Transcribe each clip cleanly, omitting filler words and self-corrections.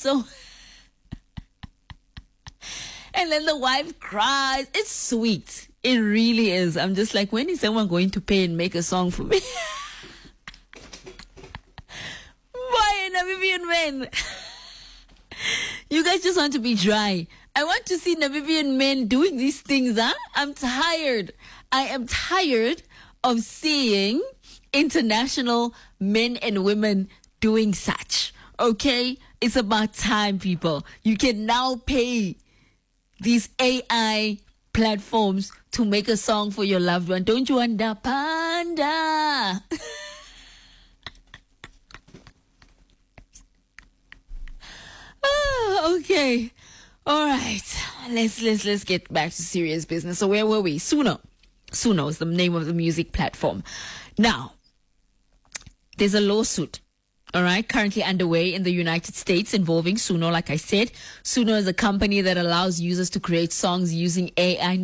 So, and then the wife cries. It's sweet. It really is. I'm just like, when is someone going to pay and make a song for me? Why, Namibian men? You guys just want to be dry. I want to see Namibian men doing these things, huh? I'm tired. I am tired of seeing international men and women doing such. Okay? It's about time, people. You can now pay these AI platforms to make a song for your loved one. Don't you understand? Okay. All right. Let's get back to serious business. So where were we? Suno. Suno is the name of the music platform. Now, there's a lawsuit, all right, currently underway in the United States involving Suno. Like I said, Suno is a company that allows users to create songs using AI.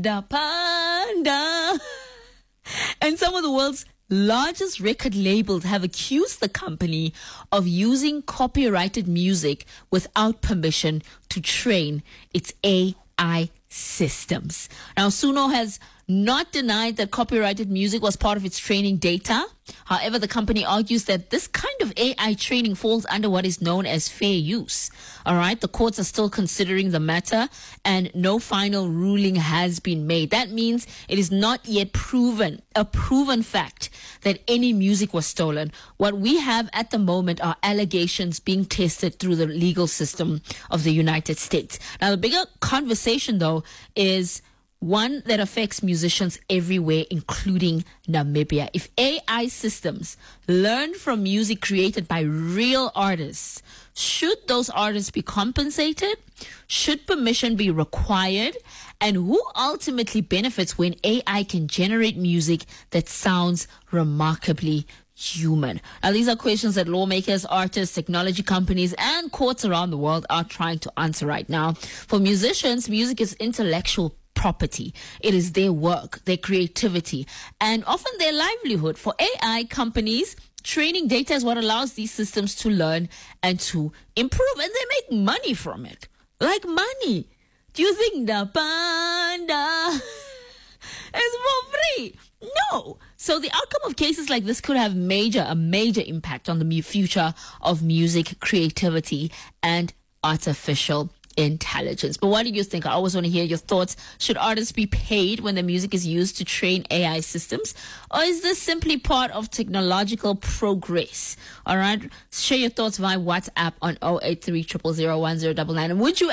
And some of the world's largest record labels have accused the company of using copyrighted music without permission to train its AI systems. Now, Suno has not denied that copyrighted music was part of its training data. However, the company argues that this kind of AI training falls under what is known as fair use. All right, the courts are still considering the matter and no final ruling has been made. That means it is not yet a proven fact that any music was stolen. What we have at the moment are allegations being tested through the legal system of the United States. Now, the bigger conversation, though, is one that affects musicians everywhere, including Namibia. If AI systems learn from music created by real artists, should those artists be compensated? Should permission be required? And who ultimately benefits when AI can generate music that sounds remarkably human? Now, these are questions that lawmakers, artists, technology companies, and courts around the world are trying to answer right now. For musicians, music is intellectual property. It is their work, their creativity, and often their livelihood. For AI companies, training data is what allows these systems to learn and to improve, and they make money from it. Like money. Do you think the panda is for free? No. So the outcome of cases like this could have a major impact on the future of music, creativity, and artificial intelligence. But what do you think? I always want to hear your thoughts. Should artists be paid when their music is used to train AI systems? Or is this simply part of technological progress? All right. Share your thoughts via WhatsApp on 083 000 1099. And would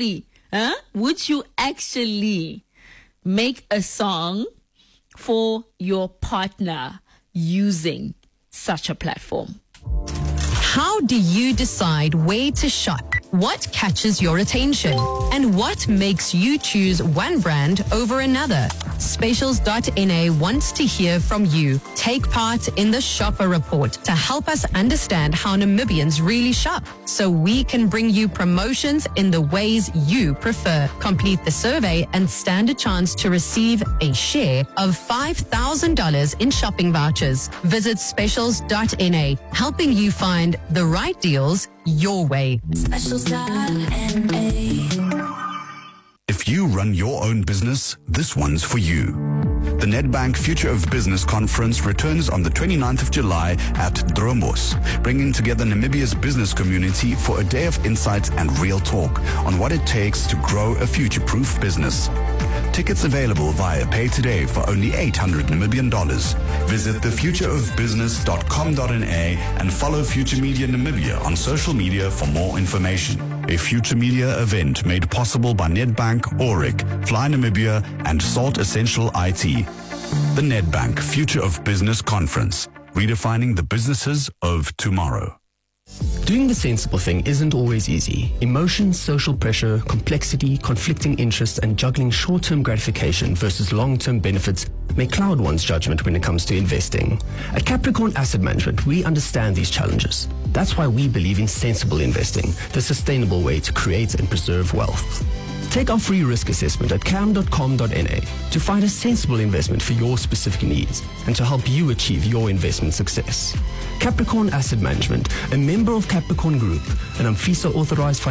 you actually make a song for your partner using such a platform? How do you decide where to shop? What catches your attention? And what makes you choose one brand over another? Specials.na wants to hear from you. Take part in the Shopper Report to help us understand how Namibians really shop so we can bring you promotions in the ways you prefer. Complete the survey and stand a chance to receive a share of $5,000 in shopping vouchers. Visit specials.na, helping you find the right deals your way. If you run your own business, this one's for you. The Nedbank Future of Business Conference returns on the 29th of July at Drombos, bringing together Namibia's business community for a day of insights and real talk on what it takes to grow a future-proof business. Tickets available via Pay Today for only 800 Namibian dollars. Visit thefutureofbusiness.com.na and follow Future Media Namibia on social media for more information. A Future Media event made possible by Nedbank, Auric, Fly Namibia, and Salt Essential IT. The Nedbank Future of Business Conference, redefining the businesses of tomorrow. Doing the sensible thing isn't always easy. Emotions, social pressure, complexity, conflicting interests, and juggling short-term gratification versus long-term benefits may cloud one's judgment when it comes to investing. At Capricorn Asset Management, we understand these challenges. That's why we believe in sensible investing, the sustainable way to create and preserve wealth. Take our free risk assessment at cam.com.na to find a sensible investment for your specific needs and to help you achieve your investment success. Capricorn Asset Management, a member of Capricorn Group, an AMFISA authorized